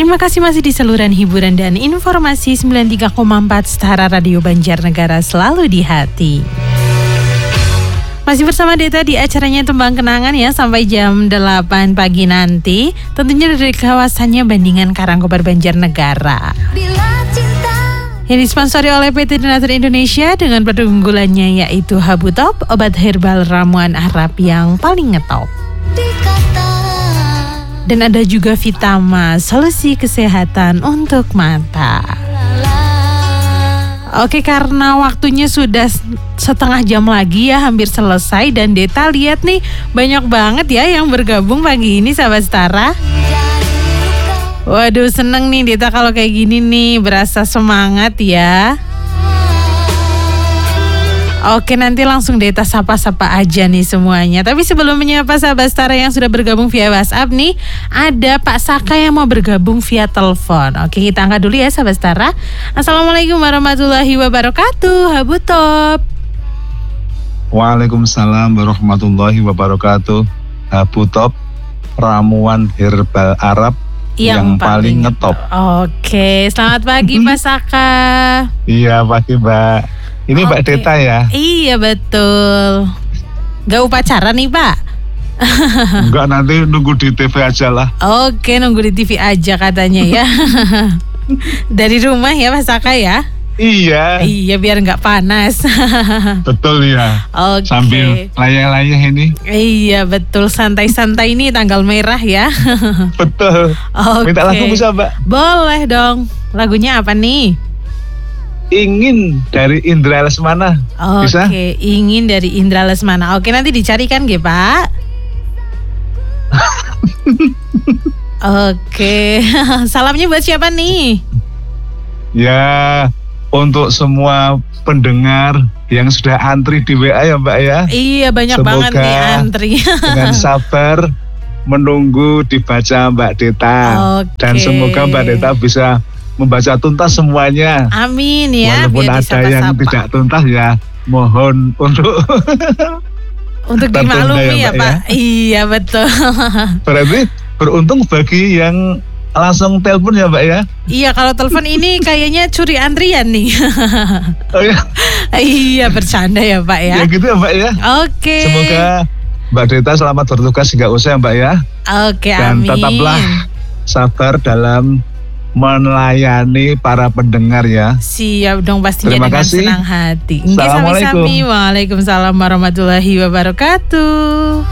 Terima kasih masih di saluran hiburan dan informasi 93,4 Setara Radio Banjarnegara, selalu di hati. Masih bersama Deta di acaranya Tembang Kenangan ya, sampai jam 8 pagi nanti. Tentunya dari kawasannya Bandingan Karangkobar Banjarnegara. Yang disponsori oleh PT Donatur Indonesia dengan produk unggulannya yaitu Habu Top, obat herbal ramuan Arab yang paling ngetop. Dan ada juga Vitama, solusi kesehatan untuk mata. Oke, karena waktunya sudah setengah jam lagi ya, hampir selesai. Dan Deta lihat nih, banyak banget ya yang bergabung pagi ini, sahabat Setara. Waduh, seneng nih Deta kalau kayak gini nih, berasa semangat ya. Oke, nanti langsung Deta sapa-sapa aja nih semuanya. Tapi sebelum menyapa sahabat Setara yang sudah bergabung via WhatsApp nih, ada Pak Saka yang mau bergabung via telepon. Oke, kita angkat dulu ya sahabat Setara. Assalamualaikum warahmatullahi wabarakatuh, Habu Top. Waalaikumsalam warahmatullahi wabarakatuh. Habu Top, ramuan herbal Arab yang paling ngetop. Oke, selamat pagi Pak Saka. Iya, pagi Mbak. Ini Mbak Deta ya? Iya betul. Gak upacara nih Pak? Enggak, nanti nunggu di TV aja lah. Oke, nunggu di TV aja katanya ya. Dari rumah ya Pak Saka ya? Iya. Iya, biar gak panas. Betul ya. Oke. Sambil layah-layah ini. Iya betul, santai-santai ini tanggal merah ya. Betul. Oke. Minta lagu bisa Mbak? Boleh dong. Lagunya apa nih? Ingin dari Indra Lesmana. Bisa? Oke, Ingin dari Indra Lesmana. Oke, nanti dicarikan nggih, Pak. Oke. Salamnya buat siapa nih? Ya, untuk semua pendengar yang sudah antri di WA ya Mbak ya. Iya, banyak banget nih antri. Dengan sabar menunggu dibaca Mbak Deta. Oke. Dan semoga Mbak Deta bisa membaca tuntas semuanya. Amin ya. Walaupun ada yang tidak tuntas ya, mohon untuk dimaklumi ya Pak. Iya betul. Berarti beruntung bagi yang langsung telepon ya Mbak ya. Iya, kalau telepon ini kayaknya curi antrian nih. Oh ya. Iya, bercanda ya Pak ya. Ya gitu ya Mbak ya. Oke. Semoga Mbak Deta selamat bertugas hingga usai Mbak ya. Oke, dan amin. Dan tetaplah sabar dalam melayani para pendengar ya. Siap dong, pastinya. Terima dengan kasih. Senang hati. Assalamualaikum. Waalaikumsalam warahmatullahi wabarakatuh.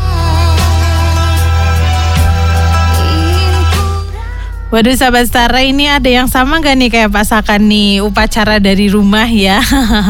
Waduh sahabat Setara, ini ada yang sama gak nih kayak Pak Saka nih, upacara dari rumah ya.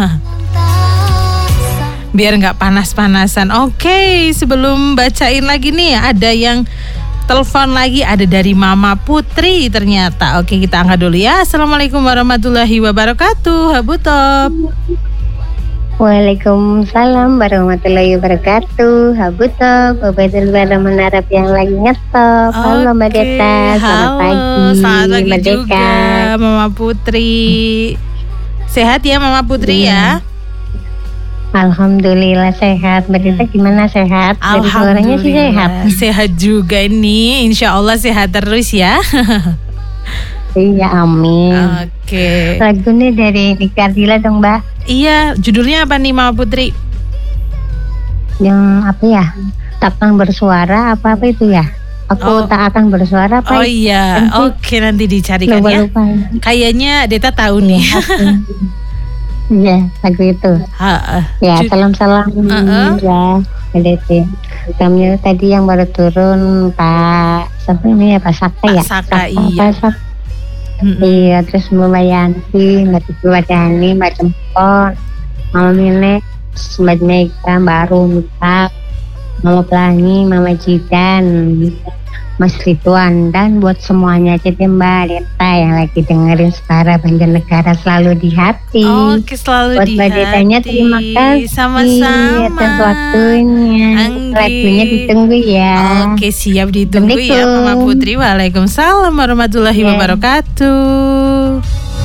Biar gak panas-panasan. Oke, sebelum bacain lagi nih, ada yang telepon lagi, ada dari Mama Putri ternyata. Oke, kita angkat dulu ya. Assalamualaikum warahmatullahi wabarakatuh, Habu Top. Waalaikumsalam warahmatullahi wabarakatuh, Habu Top, obat herbal Arab yang lagi ngetop. Halo Mbak Deta, selamat pagi. Selamat pagi juga Mama Putri. Sehat ya Mama Putri ya? Alhamdulillah sehat. Mbak Deta gimana, sehat? Dari suaranya sih sehat. Sehat juga ini, insya Allah sehat terus ya. Iya, amin. Oke. Lagunya dari Nika Ardila dong Mbak. Iya, judulnya apa nih Mama Putri? Yang apa ya? Tak akan bersuara apa itu ya? Aku tak akan bersuara apa? Oh iya, oke, nanti dicarikan ya. Kayaknya Deta tahu nih. Iya, lagu itu. Ya, salam-salam ya, Dede. Kami tadi yang baru turun Pak, siapa ini ya, Pak Saka ya? Pak Saka, iya. Iya, terus Mbak Yanti, Mbak Wadani, Mbak Cempon, Mama Mine, Mbak Mega, Mbak Rumita, Mama Pelangi, Mama Jidan, Mas Ridwan, dan buat semuanya jadi Mbak Deta yang lagi dengerin Setara Banjarnegara, selalu di hati. Oke, selalu buat di Mbak Detanya hati. terima kasih Sama-sama atas waktunya. Lagunya ditunggu ya. Oke, siap, ditunggu ya Mama Putri. Waalaikumsalam warahmatullahi wabarakatuh.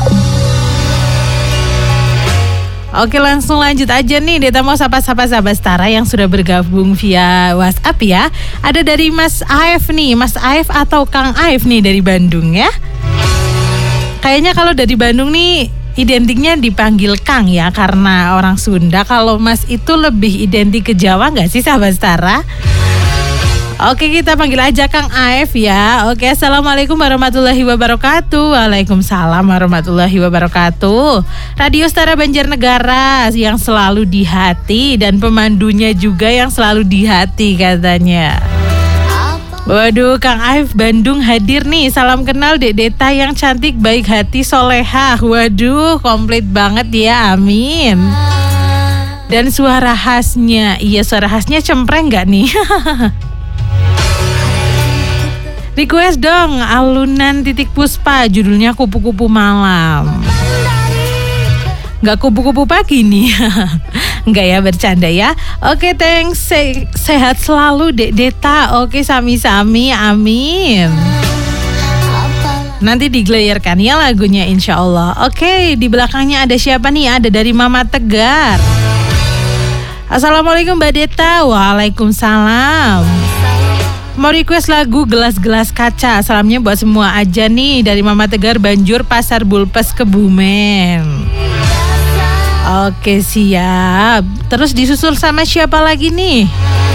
Oke, langsung lanjut aja nih. Deta mau sapa-sapa sahabat Setara yang sudah bergabung via WhatsApp ya. Ada dari Mas Aif nih, Mas Aif atau Kang Aif nih dari Bandung ya. Kayaknya kalau dari Bandung nih identiknya dipanggil Kang ya, karena orang Sunda. Kalau Mas itu lebih identik ke Jawa nggak sih sahabat Setara? Oke, kita panggil aja Kang Aef ya. Oke, assalamualaikum warahmatullahi wabarakatuh. Waalaikumsalam warahmatullahi wabarakatuh. Radio Setara Banjarnegara yang selalu di hati, dan pemandunya juga yang selalu di hati katanya. Waduh, Kang Aif Bandung hadir nih. Salam kenal Dek Deta yang cantik, baik hati, solehah. Waduh, komplit banget ya, amin. Dan suara khasnya, iya suara khasnya cempreng gak nih? Request dong alunan Titik Puspa, judulnya Kupu-Kupu Malam. Gak kupu-kupu pagi nih. Enggak ya, bercanda ya. Oke, thanks. Sehat selalu Dek Deta. Oke, sami-sami, amin. Nanti digelayarkan ya lagunya insya Allah. Oke, di belakangnya ada siapa nih? Ada dari Mama Tegar. Assalamualaikum Mbak Deta. Waalaikumsalam. Mau request lagu Gelas-Gelas Kaca. Salamnya buat semua aja nih, dari Mama Tegar, Banjur, Pasar Bulpes, Kebumen. Oke, siap. Terus disusul sama siapa lagi nih?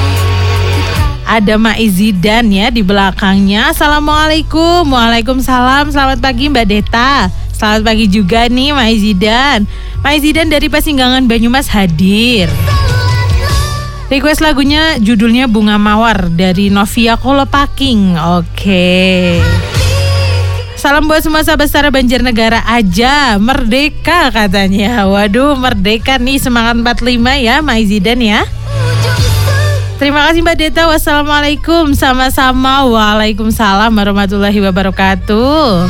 Ada Maizidan ya di belakangnya. Assalamualaikum. Waalaikumsalam. Selamat pagi Mbak Deta. Selamat pagi juga nih Maizidan. Maizidan dari Pasinggangan Banyumas hadir. Request lagunya judulnya Bunga Mawar dari Novia Kolopaking. Oke. Salam buat semua sahabat Setara Banjarnegara aja. Merdeka katanya. Waduh, merdeka nih, semangat 45 ya Maizidan ya. Terima kasih Mbak Deta. Wassalamualaikum. Sama-sama. Waalaikumsalam warahmatullahi wabarakatuh.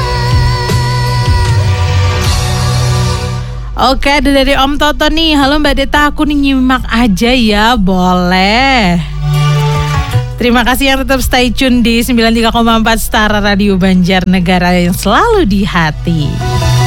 Oke, ada dari Om Toto nih. Halo Mbak Deta, aku nih nyimak aja ya. Boleh. Terima kasih yang tetap stay tune di 93,4 Setara Radio Banjarnegara yang selalu di hati.